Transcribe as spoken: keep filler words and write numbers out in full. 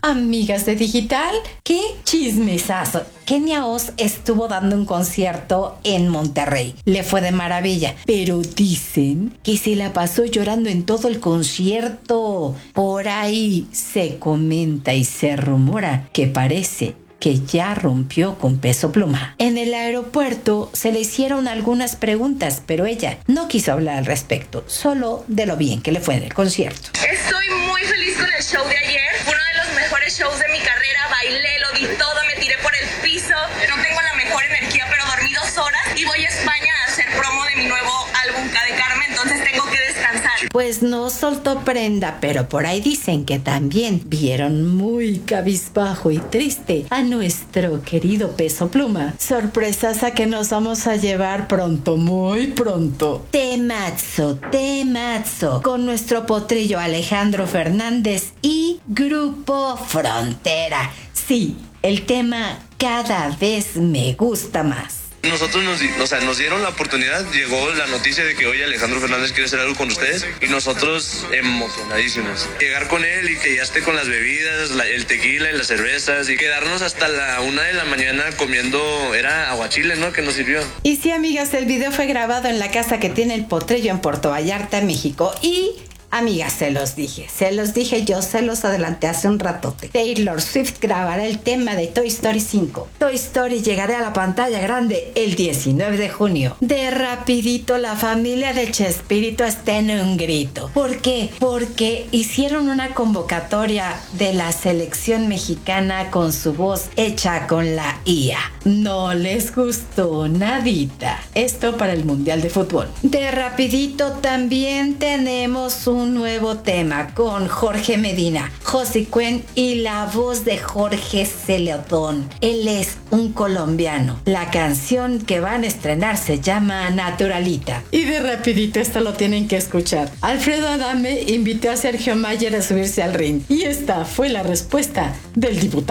amigas de Digital, qué chismesazo. Kenia Oz estuvo dando un concierto en Monterrey. Le fue de maravilla. Pero dicen que se la pasó llorando en todo el concierto. Por ahí se comenta y se rumora que parece que ya rompió con Peso Pluma. En el aeropuerto se le hicieron algunas preguntas, pero ella no quiso hablar al respecto, solo de lo bien que le fue en el concierto. Estoy muy feliz con el show de ayer. Fue uno de los mejores shows de mi carrera. Bailé, lo di todo, me tiré por el piso. No tengo la mejor energía, pero dormí dos horas y voy a España a hacer promo de mi nuevo álbum K de Carmen, entonces tengo que descansar. Pues no soltó prenda, pero por ahí dicen que también vieron muy cabizbajo y triste a nuestro querido Peso Pluma. Sorpresas a que nos vamos a llevar pronto, muy pronto. Temazo, temazo, con nuestro potrillo Alejandro Fernández y Grupo Frontera. Sí, el tema Cada Vez Me Gusta Más. Nosotros nos, o sea, nos dieron la oportunidad, llegó la noticia de que hoy Alejandro Fernández quiere hacer algo con ustedes y nosotros emocionadísimos. Llegar con él y que ya esté con las bebidas, la, el tequila y las cervezas y quedarnos hasta la una de la mañana comiendo, era aguachile, ¿no? Que nos sirvió. Y sí, amigas, el video fue grabado en la casa que tiene el potrillo en Puerto Vallarta, México. Y... amigas, se los dije, se los dije yo, se los adelanté hace un ratote. Taylor Swift grabará el tema de Toy Story cinco. Toy Story llegará a la pantalla grande el diecinueve de junio. De rapidito, la familia de Chespirito está en un grito. ¿Por qué? Porque hicieron una convocatoria de la selección mexicana con su voz hecha con la I A. No les gustó nadita. Esto para el Mundial de Fútbol. De rapidito también tenemos un un nuevo tema con Jorge Medina, José Cuen y la voz de Jorge Celedón. Él es un colombiano. La canción que van a estrenar se llama Naturalita. Y de rapidito esto lo tienen que escuchar. Alfredo Adame invitó a Sergio Mayer a subirse al ring y esta fue la respuesta del diputado.